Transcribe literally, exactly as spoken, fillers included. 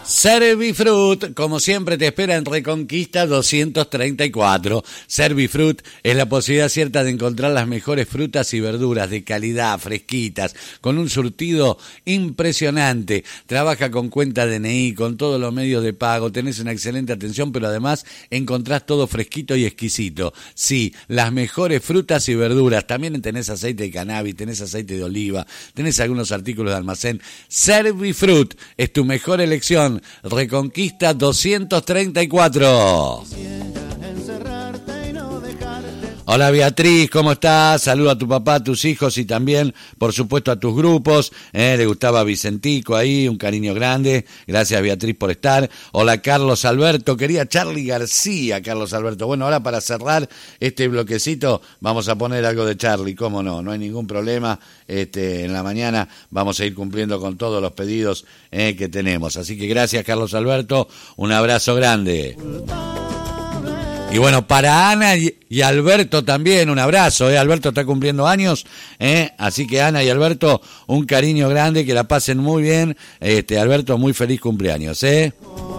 Servifrut, como siempre, te espera en Reconquista doscientos treinta y cuatro. Servifrut es la posibilidad cierta de encontrar las mejores frutas y verduras de calidad, fresquitas, con un surtido impresionante. Trabaja con cuenta D N I, con todos los medios de pago, tenés una excelente atención, pero además encontrás todo fresquito y exquisito. Sí, las mejores frutas y verduras. También tenés aceite de cannabis, tenés aceite de oliva, tenés algunos artículos de almacén. Servifrut es tu mejor elección. Reconquista doscientos treinta y cuatro. Hola Beatriz, ¿cómo estás? Saludo a tu papá, a tus hijos y también, por supuesto, a tus grupos. Eh, le gustaba Vicentico ahí, un cariño grande. Gracias Beatriz por estar. Hola Carlos Alberto, quería Charly García, Carlos Alberto. Bueno, ahora para cerrar este bloquecito vamos a poner algo de Charly, cómo no, no hay ningún problema. Este, en la mañana vamos a ir cumpliendo con todos los pedidos eh, que tenemos. Así que gracias Carlos Alberto, un abrazo grande. Y bueno, para Ana y, y Alberto también, un abrazo, ¿eh? Alberto está cumpliendo años, ¿eh? Así que Ana y Alberto, un cariño grande, que la pasen muy bien. Este, Alberto, muy feliz cumpleaños, ¿eh?